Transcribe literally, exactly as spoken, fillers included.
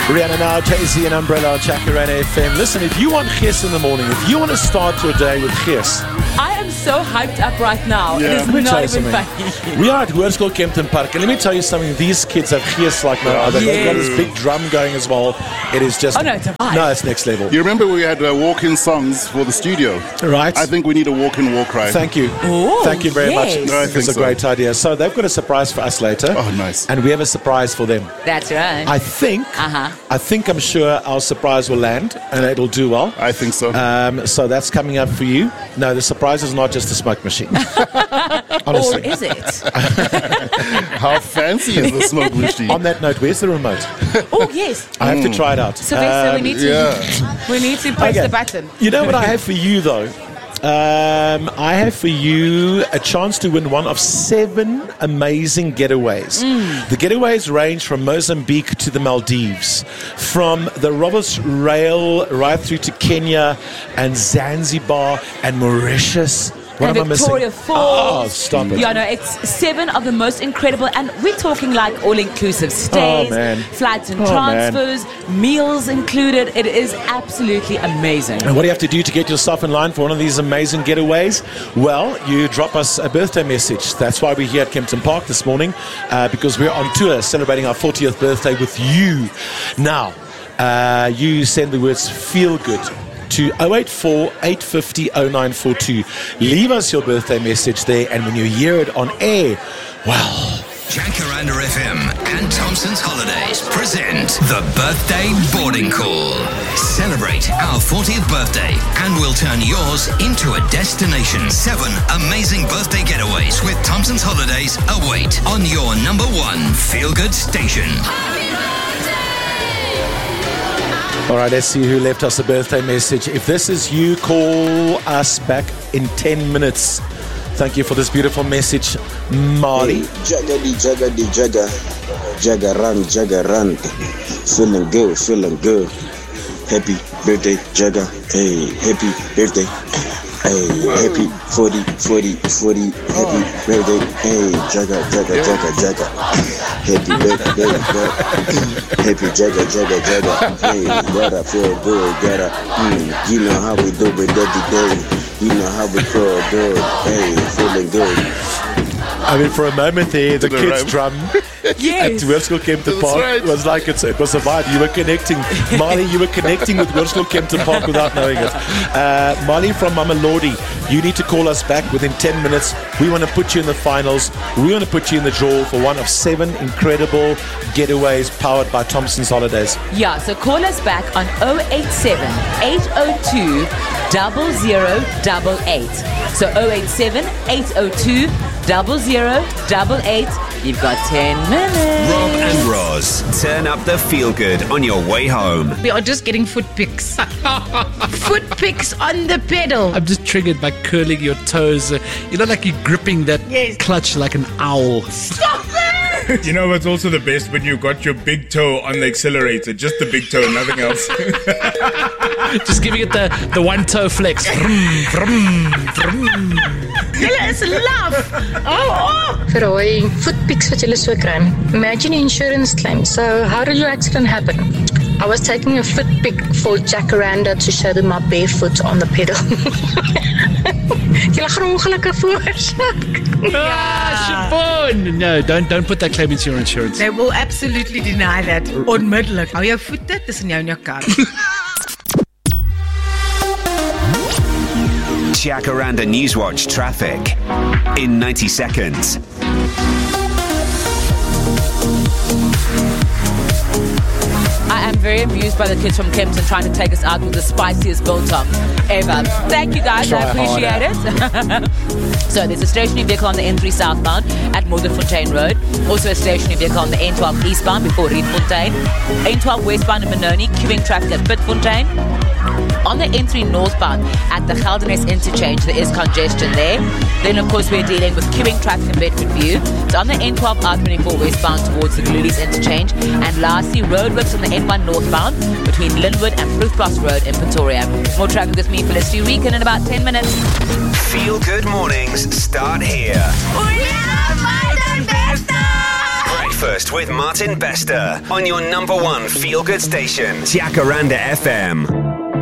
Rihanna now, Jay-Z and Umbrella on Chakarana F M. Listen, if you want Ges in the morning, if you want to start your day with Ges, I am so hyped up right now. Yeah. It is Let me tell not you even something. funny. We are at Hoërskool Kempton Park, and let me tell you something. These kids have Ges like no other. They've got Yes. this big drum going as well. It is just... Oh, no, it's a vibe. No, it's next level. You remember we had uh, walk-in songs for the studio? Right. I think we need a walk-in walk ride. Thank you. Ooh, Thank you very yes. much. No, I It's think a so. great idea. So they've got a surprise for us later. Oh, nice. And we have a surprise for them. That's right. I think, Uh-huh. I think I'm sure our surprise will land and it'll do well. I think so. Um, so that's coming up for you. No, the surprise is not just a smoke machine. Honestly. Or is it? How fancy is the smoke machine? On that note, where's the remote? Oh, yes. I have to try it out. Sylvester, we Um, need to yeah. we need to press okay. the button. You know what I have for you, though? Um, I have for you a chance to win one of seven amazing getaways. The getaways range from Mozambique to the Maldives, from the Roberts Rail right through to Kenya and Zanzibar and Mauritius. What and am I missing? Victoria Falls. Oh, stop it. Yeah, no, it's seven of the most incredible, and we're talking like all-inclusive stays, Oh, man. flights and Oh, transfers, meals included. It is absolutely amazing. And what do you have to do to get yourself in line for one of these amazing getaways? Well, you drop us a birthday message. That's why we're here at Kempton Park this morning, uh, because we're on tour celebrating our fortieth birthday with you. Now, uh, you send the words "feel good" to oh eight four, eight five oh, oh nine four two. Leave us your birthday message there, and when you hear it on air, well... Jacaranda F M and Thompson's Holidays present the Birthday Boarding Call. Celebrate our fortieth birthday and we'll turn yours into a destination. Seven amazing birthday getaways with Thompson's Holidays await on your number one feel-good station. All right, let's see who left us a birthday message. If this is you, call us back in ten minutes. Thank you for this beautiful message, Marty. Jagga di jagga di jagga, jagga run, jagga run. Feeling good, feeling good. Happy birthday, Jagga. Hey, happy birthday. Hey, happy forty, forty, forty. Happy birthday. Hey, Jagga, Jagga, Jagga, Jagga. Happy birthday, happy Jagga, Jagga, Jagga. Hey, gotta feel good, gotta. Mm, you know how we do it every day. You know how we feel good. Hey, feeling good. I mean, for a moment there, the the kids' rhyme. drum Yes. at Hoërskool Kempton That's Park right. was like it's, it was a vibe. You were connecting, Marley. You were connecting with Hoërskool Kempton Park without knowing it. Uh, Marley from Mama Lordy, you need to call us back within ten minutes. We want to put you in the finals. We want to put you in the draw for one of seven incredible getaways powered by Thompson's Holidays. Yeah, so call us back on oh eight seven, eight oh two, zero zero eight eight. So oh eight seven, eight oh two, zero zero eight eight. You've got ten minutes. Rob and Roz, turn up the feel-good on your way home. We are just getting foot picks. Foot picks on the pedal. I'm just triggered by curling your toes. Uh, You know, like you're gripping that Yes. clutch like an owl. Stop it! You know what's also the best when you got your big toe on the accelerator, just the big toe, nothing else. Just giving it the, the one toe flex. Vroom, vroom, vroom. Julle is laf. Oh, oh. Vir daai footpicks wat julle so kry. Imagine insurance claim. So how did your accident happen? I was taking a foot pic for Jacaranda to show them my barefoot on the pedal. Julle gaan ongelukkig veroorsaak. Ah, Siobhan! No, don't don't put that claim into your insurance. They will absolutely deny that. Onmiddellik. Hou jou voete tussen jou en jou kar. Jacaranda Newswatch traffic in ninety seconds. I am very amused by the kids from Kempton trying to take us out with the spiciest biltong ever. Thank you guys, Try I appreciate it. So there's a stationary vehicle on the N three southbound at Morgenfontein Road. Also a stationary vehicle on the N twelve eastbound before Rietfontein. N twelve westbound in Benoni, queuing traffic at Pitfontein. On the N three northbound at the Geldenhuys interchange, there is congestion there. Then, of course, we're dealing with queuing traffic in Bedford View. So on the N twelve R twenty-four westbound towards the Glulies interchange. And lastly, roadworks on the N one northbound between Linwood and Proofcross Road in Pretoria. More traffic with me, Felicity Regan, in about ten minutes. Feel Good Mornings start here. Breakfast Breakfast with Martin Bester on your number one feel-good station, Jacaranda F M.